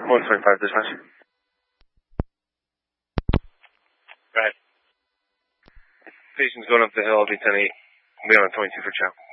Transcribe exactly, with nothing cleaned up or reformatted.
one twenty-five dispatch. Go ahead. Patient's going up the hill, I'll be ten eight. I'll be on a twenty-two for chow.